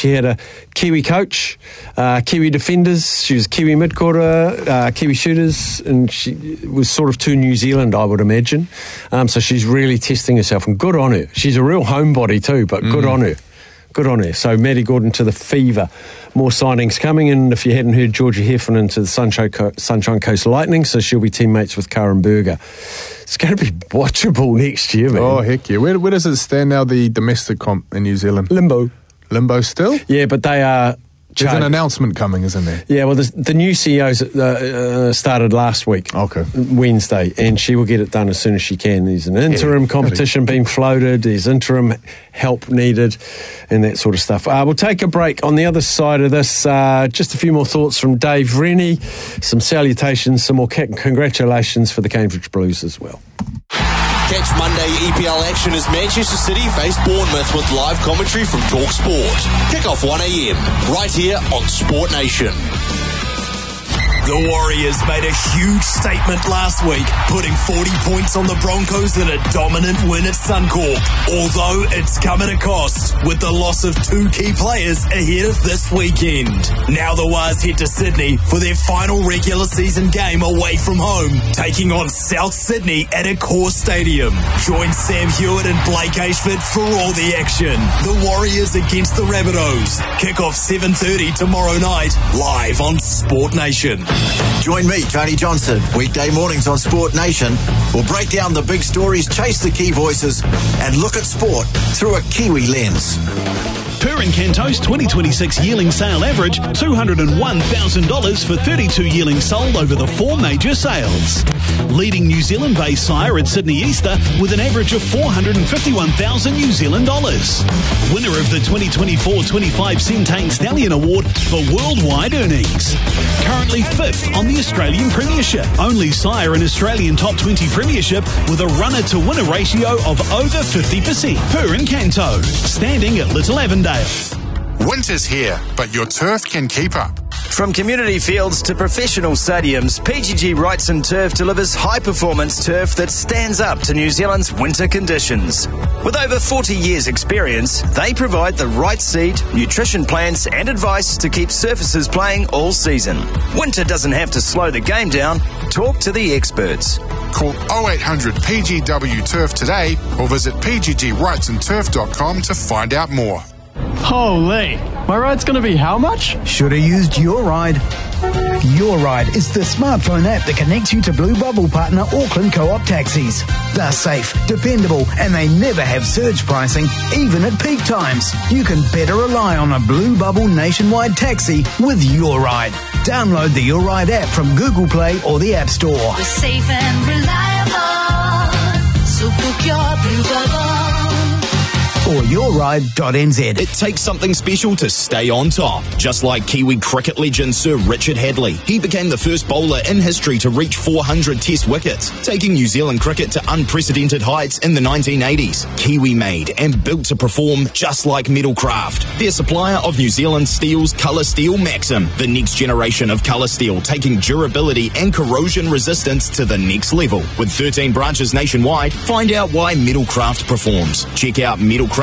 she had a Kiwi coach, Kiwi defenders. She was Kiwi mid-quarter, Kiwi shooters, and she was sort of too New Zealand, I would imagine. So she's really testing herself, and good on her. She's a real homebody too, but good on her. Good on her. So Maddie Gordon to the Fever. More signings coming. And if you hadn't heard, Georgia Heffernan to the Sunshine Coast Lightning. So she'll be teammates with Karen Berger. It's going to be watchable next year, man. Oh, heck yeah. Where does it stand now, the domestic comp in New Zealand? Limbo still? Yeah, but they are... There's an announcement coming, isn't there? Yeah, well, the new CEO's started last week, Wednesday, and she will get it done as soon as she can. There's an interim competition being floated, there's interim help needed, and that sort of stuff. We'll take a break. On the other side of this, just a few more thoughts from Dave Rennie, some salutations, some more congratulations for the Cambridge Blues as well. Catch Monday EPL action as Manchester City face Bournemouth with live commentary from Talk Sport. Kick-off 1am, right here on Sport Nation. The Warriors made a huge statement last week, putting 40 points on the Broncos in a dominant win at Suncorp. Although it's come at a cost, with the loss of 2 key players ahead of this weekend. Now the Wars head to Sydney for their final regular season game away from home, taking on South Sydney at Accor Stadium. Join Sam Hewitt and Blake Ashford for all the action. The Warriors against the Rabbitohs. Kick-off 7:30 tomorrow night, live on Sport Nation. Join me, Tony Johnson, weekday mornings on Sport Nation. We'll break down the big stories, chase the key voices, and look at sport through a Kiwi lens. Per Encanto's 2026 yearling sale average, $201,000 for 32 yearlings sold over the 4 major sales. Leading New Zealand-based sire at Sydney Easter with an average of $451,000 New Zealand dollars. Winner of the 2024-25 Centane Stallion Award for worldwide earnings. Currently 5th on the Australian Premiership. Only sire in Australian Top 20 Premiership with a runner-to-winner ratio of over 50%. Per Encanto, standing at Little Avondale. Winter's here, but your turf can keep up. From community fields to professional stadiums, PGG Wrightson Turf delivers high-performance turf that stands up to New Zealand's winter conditions. With over 40 years' experience, they provide the right seed, nutrition plans and advice to keep surfaces playing all season. Winter doesn't have to slow the game down. Talk to the experts. Call 0800 PGW Turf today or visit pggwrightsonturf.com to find out more. Holy, my ride's going to be how much? Should have used Your Ride. Your Ride is the smartphone app that connects you to Blue Bubble partner Auckland Co-op taxis. They're safe, dependable, and they never have surge pricing, even at peak times. You can better rely on a Blue Bubble nationwide taxi with Your Ride. Download the Your Ride app from Google Play or the App Store. We're safe and reliable, so book your Blue Bubble. Or yourride.nz. It takes something special to stay on top. Just like Kiwi cricket legend Sir Richard Hadley. He became the first bowler in history to reach 400 test wickets, taking New Zealand cricket to unprecedented heights in the 1980s. Kiwi made and built to perform just like Metalcraft. Their supplier of New Zealand Steel's Colour Steel Maxim, the next generation of colour steel, taking durability and corrosion resistance to the next level. With 13 branches nationwide, find out why Metalcraft performs. Check out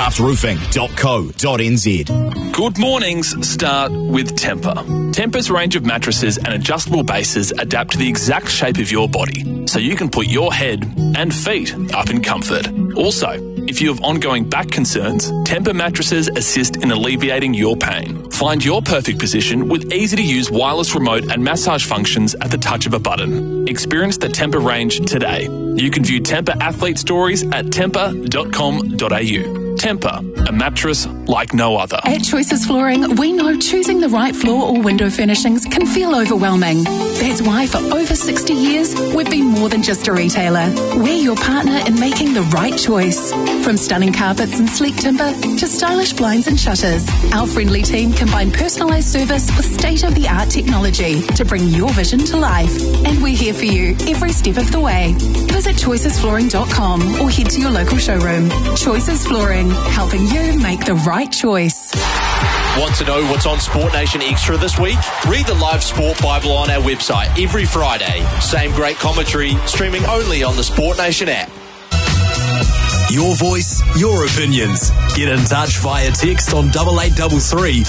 metalcraftroofing.co.nz. Good mornings start with Tempur. Tempur's range of mattresses and adjustable bases adapt to the exact shape of your body, so you can put your head and feet up in comfort. Also, if you have ongoing back concerns, Tempur mattresses assist in alleviating your pain. Find your perfect position with easy-to-use wireless remote and massage functions at the touch of a button. Experience the Tempur range today. You can view Tempur athlete stories at tempur.com.au. Tempur, a mattress like no other. At Choices Flooring, we know choosing the right floor or window furnishings can feel overwhelming. That's why for over 60 years, we've been more than just a retailer. We're your partner in making the right choice. From stunning carpets and sleek timber to stylish blinds and shutters, our friendly team combine personalised service with state-of-the-art technology to bring your vision to life. And we're here for you every step of the way. Visit choicesflooring.com or head to your local showroom. Choices Flooring, helping you make the right choice. Want to know what's on Sport Nation Extra this week? Read the live Sport Bible on our website every Friday. Same great commentary, streaming only on the Sport Nation app. Your voice, your opinions. Get in touch via text on 8833